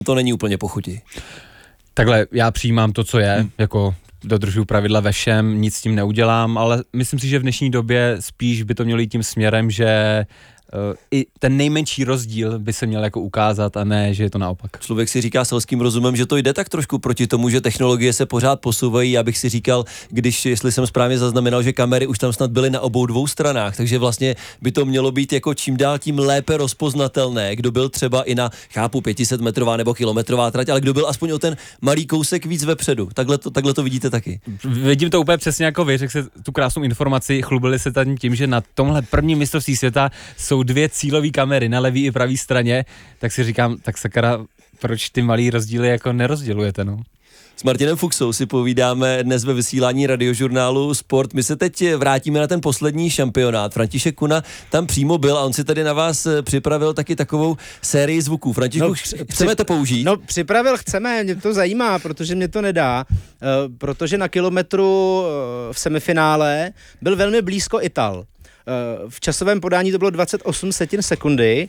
to není úplně pochutí. Takhle, já přijímám to, co je, jako dodržuju pravidla ve všem, nic s tím neudělám, ale myslím si, že v dnešní době spíš by to mělo jít tím směrem, že i ten nejmenší rozdíl by se měl jako ukázat a ne, že je to naopak. Člověk si říká selským rozumem, že to jde tak trošku proti tomu, že technologie se pořád posouvají. Já bych si říkal, jestli jsem správně zaznamenal, že kamery už tam snad byly na obou dvou stranách, takže vlastně by to mělo být jako čím dál tím lépe rozpoznatelné, kdo byl třeba i na, chápu, 500 metrová nebo kilometrová trať, ale kdo byl aspoň o ten malý kousek víc vepředu. Takhle to vidíte taky. Vidím to úplně přesně jako vy, řekl se tu krásnou informaci, chlubili se tam tím, že na tomhle prvním mistrovství světa jsou 2 cílové kamery na levý i pravý straně, tak si říkám, tak sakra, proč ty malý rozdíly jako nerozdělujete, no? S Martinem Fuchsou si povídáme dnes ve vysílání Radiožurnálu Sport. My se teď vrátíme na ten poslední šampionát. František Kuna tam přímo byl a on si tady na vás připravil taky takovou sérii zvuků. Františku, chceme to použít? No, chceme, mě to zajímá, protože mě to nedá, protože na kilometru v semifinále byl velmi blízko Ital. V časovém podání to bylo 28 sekundy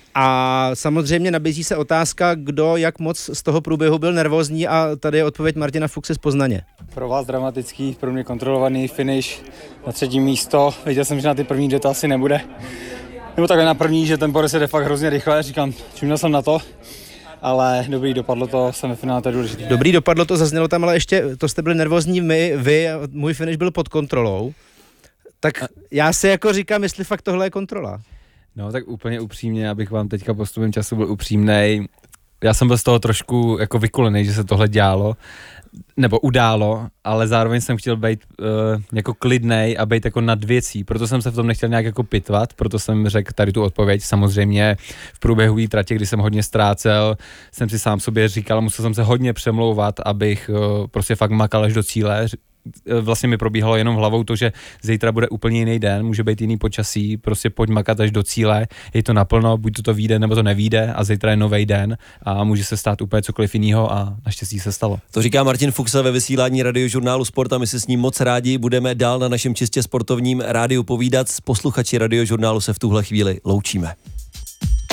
a samozřejmě nabízí se otázka, kdo jak moc z toho průběhu byl nervózní a tady je odpověď Martina Fuchse z Poznaně. Pro vás dramatický, pro mě kontrolovaný finish na 3. místo. Věděl jsem, že na ty první 2 to asi nebude. Nebo takhle na první, že ten Boris jde fakt hrozně rychle, říkám, čuměl jsem na to. Ale dobrý, dopadlo to, semifinále, to je důležité. Dobrý, dopadlo to, zaznělo tam, ale ještě, to jste byli nervózní vy, můj finish byl pod kontrolou. Tak já si jako říkám, jestli fakt tohle je kontrola. No tak úplně upřímně, abych vám teďka postupem času byl upřímnej. Já jsem byl z toho trošku jako vykulený, že se tohle dělalo, nebo událo, ale zároveň jsem chtěl být jako klidnej a být jako nad věcí, proto jsem se v tom nechtěl nějak jako pitvat, proto jsem řekl tady tu odpověď. Samozřejmě v průběhu té tratě, kdy jsem hodně ztrácel, jsem si sám sobě říkal, musel jsem se hodně přemlouvat, abych prostě fakt makal až do cíle. Vlastně mi probíhalo jenom hlavou to, že zítra bude úplně jiný den, může být jiný počasí, prostě pojď makat až do cíle, je to naplno, buď to vyjde, nebo to nevyjde a zítra je nový den a může se stát úplně cokoliv jiného a naštěstí se stalo. To říká Martin Fuchs ve vysílání Radiožurnálu Sport a my se s ním moc rádi budeme dál na našem čistě sportovním rádiu povídat. S posluchači Radiožurnálu se v tuhle chvíli loučíme.